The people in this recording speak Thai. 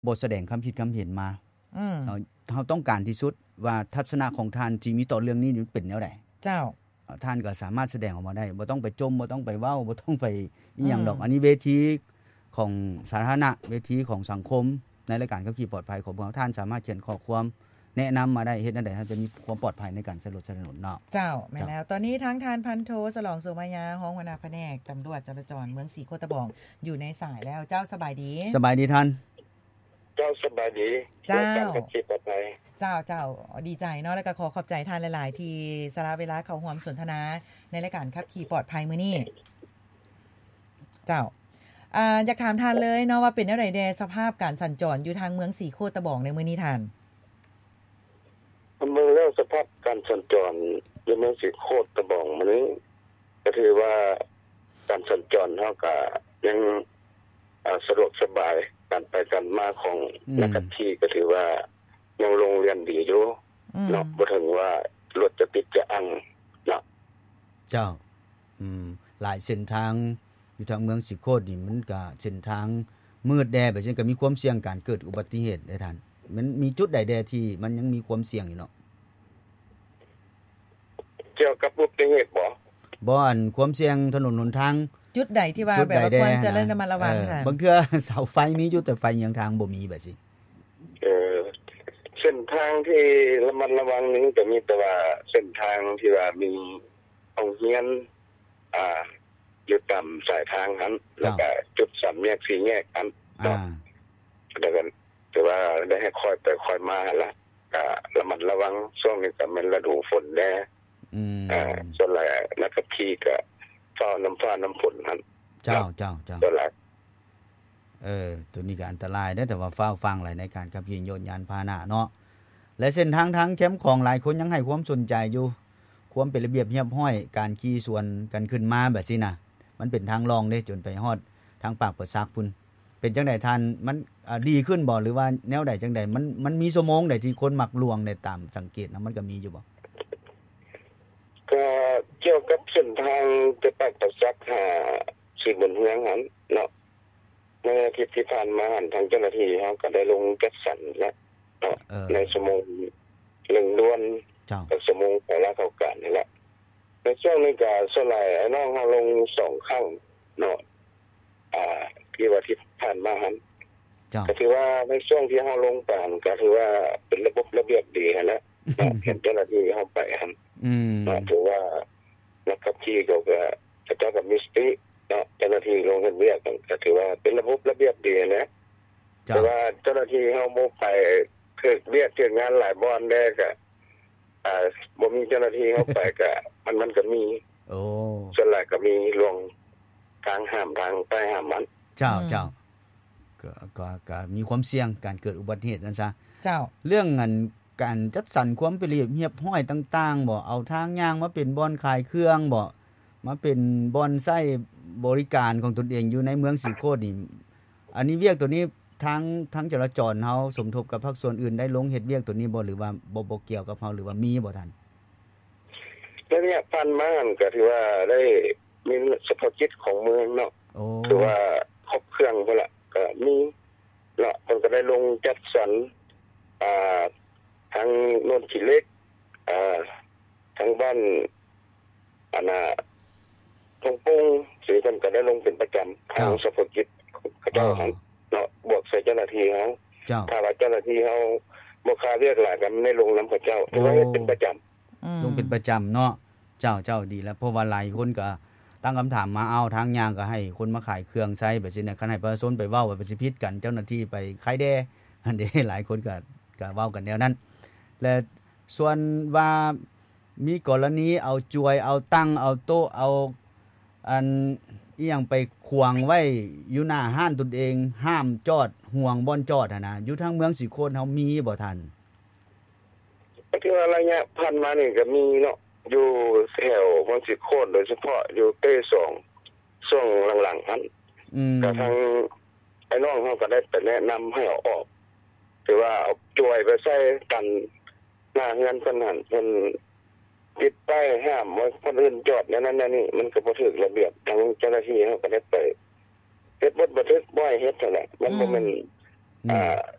บ่แสดงความคิดความเห็นมาเฮาต้องการที่สุดว่าทัศนะของท่านที่มีต่อเรื่องนี้เป็นแนวใดเจ้าท่านก็สามารถแสดงออกมาได้บ่ต้องไปจมบ่ต้องไปเว้าบ่ต้องไปอีหยังดอกอันนี้เวทีของสาธารณะเวทีของสังคมในรายการขับขี่ปลอดภัยของพวกท่านสามารถเขียนข้อความแนะนํามาได้เฮ็ดจังได๋ท่านจะมีความปลอดภัยในการใช้รถใช้ถนนเนาะเจ้าแม่นแล้วตอนนี้ทั้งทานพันโทสลองสุมายาห้องหัวหน้าแผนกตำรวจจราจรเมืองศรีโคตะบองอยู่ในสายแล้วเจ้าสบายดีสบายดีท่านเจ้าสบายดีเจ้าขับขี่ปลอดภัยเจ้าดีใจเนาะแล้วก็ขอบใจท่านหลายๆที่สละเวลาเข้าร่วมสนทนาในรายการขับขี่ปลอดภัยมื้อนี้เจ้าอยากถามท่านเลยเนาะว่าเป็นแนวใดแดสภาพการสัญจรอยู่ทางเมืองศรีโคตะบองในมื้อนี้ท่านเมืองแล้วสภาพการสัญจรอยู่เมืองศรีโคตะบองมื้อนี้ก็ถือว่าการสัญจรเฮาก็ยังสะดวกสบายการไปกันมาของนักขับขี่ก็ถือว่ายังลงเรียนดีอยู่เนาะบ่ถึงว่ารถจะติดจะอังเนาะเจ้าหลายเส้นทางอยู่ทางเมืองศรีโคตนี่มันก็เส้นทางมืดแดแบบนี้ก็มีความเสี่ยงการเกิดอุบัติเหตุได้ท่านมันมีจุดใดแดที่มันยังมีความเสี่ยงอยู่เนาะเกี่ยวกับอุบัติเหตุบ่อันความเสี่ยงถนนหนทางจุดใดที่ว่าแบบว่าควรจะระมัดระวังค่ะบางเทื่อเสาไฟมีอยู่แต่ไฟยังทางบ่มีแบบสิเส้นทางที่ระมัดระวังนึงก็มีแต่ว่าเส้นทางที่ว่ามีโรงเรียนอยู่ตามสายทางนั้นแล้วก็จุดสามแยกสี่แยกนั้นแล้วก็แต่ว่าได้ให้คอยไปคอยมาล่ะก็ระมัดระวังช่วงนี้ก็เป็นฤดูฝนแน่ส่วนหลายนักขับขี่ก็เฝ้าน้ำฟ้าน้ำฝนนั้นเจ้าส่วนหลายตัวนี้ก็อันตรายได้แต่ว่าเฝ้าฟังหลายในการขับขี่ยนต์ยานพาหนะเนาะและเส้นทางทางแคมป์ของหลายคนยังให้ความสนใจอยู่ความเป็นระเบียบเรียบร้อยการขี่สวนกันขึ้นมาแบบนี้นะมันเป็นทางรองเด้จนไปฮอดทางปากประซักพุ่นเป็นจังได๋ท่านมันดีขึ้นบ่หรือว่าแนวใดจังได๋มันมีชั่วโมงใดที่คนมักลวงได้ตามสังเกตนะมันก็มีอยู่บ่ก็เกี่ยวกับเส้นทางจะปากประซักหาสิบนเฮืองหันเนาะในอาทิตย์ที่ผ่านมาทางเจ้าหน้าที่เฮาก็ได้ลงจัดสรรแล้วในชั่วโมง1ด่วนกับชั่วโมงแต่ละเข้ากันนี่แหละในช่วงนี้ก็สลายน้องเฮาลง2ครั้งเนาะที่ว่าที่ผ่านมาหั่นก็ถือว่าในช่วงที่เฮาลงไปก็ถือว่าเป็นระบบระเบียบดีหั่นแหละเห็นเจ้าหน้าที่เฮาไปหั่นถือว่านักขับขี่ก็เจ้าก็มีสติเนาะเจ้าหน้าที่ลงเฮ็ดเวียกก็ถือว่าเป็นระบบระเบียบดีนะแต่ว่าเจ้าหน้าที่เฮาบ่ไปเฮ็ดเวียกเฮ็ดงานหลายบ่อนแดก็บ่มีเจ้าหน้าที่เฮาไปก็มันก็มีส่วนหลายก็มีลงทางห้ามทางไปห้ามมันเจ้าก็มีความเสี่ยงการเกิดอุบัติเหตุนั่นซะเจ้าเรื่องอันการจัดสรรความเป็นระเบียบเรียบร้อยต่างๆบ่เอาทางย่างมาเป็นบ่อนขายเครื่องบ่มาเป็นบ่อนใช้บริการของตนเองอยู่ในเมืองศรีโคตนี่อันนี้เวียกตัวนี้ทั้งจราจรเฮาสมทบกับภาคส่วนอื่นได้ลงเฮ็ดเวียกตัวนี้บ่หรือว่าบ่เกี่ยวกับเฮาหรือว่ามีบ่ท่านแล้วเนี่ยผ่านมาก็ถือว่าได้มีเฉพาะกิจของเมืองเนาะคือว่าครบเครื่องพุ่นล่ะก็มีเนาะเพิ่นก็ได้ลงจัดสรรทางโนนขี้เล็กทางบ้านทงปุ้งสิเพิ่นก็ได้ลงเป็นประจำทางเฉพาะกิจเขาเจ้าเนาะบวกใส่เจ้าหน้าที่เฮาถ้าว่าเจ้าหน้าที่เฮาบ่ค่าเรียกหลายก็ไม่ลงนำเขาเจ้าเพราะว่าเป็นประจำลงเป็นประจำเนาะเจ้าดีแล้วเพราะว่าหลายคนก็ตั้งคำถามมาเอาทางย่างก็ให้คนมาขายเครื่องใช้แบบนี้นะคันให้ประชาชนไปเว้าว่าเป็นสิผิดกันเจ้าหน้าที่ไปขายแดอันนี้หลายคนก็เว้ากันแนวนั้นและส่วนว่ามีกรณีเอาจวยเอาตั้งเอาโต๊ะเอาอันอีหยังไปขวางไว้อยู่หน้าห้านตนเองห้ามจอดห่วงบ่อนจอดนะอยู่ทางเมืองศรีโคตเฮามีบ่ทันที่ว่าระยะผ่านมานี่ก็มีเนาะอยู่แถวเมืองศรีโคตโดยเฉพาะอยู่เต้2ช่วงหลังๆนั้นก็ทางไอ้น้องเฮาก็ได้ไปแนะนําให้เอาออกคือว่าเอาจวยไปใส่กันหน้าเฮือนเพิ่นหั่นเพิ่นติดป้ายห้ามว่าคนอื่นจอดนั้นนี่มันก็บ่ถูกระเบียบทางเจ้าหน้าที่เฮาก็ได้ไปเฮ็ดบ่ทึกบ่ให้เฮ็ดนั่นแหละมันบ่แม่นอืม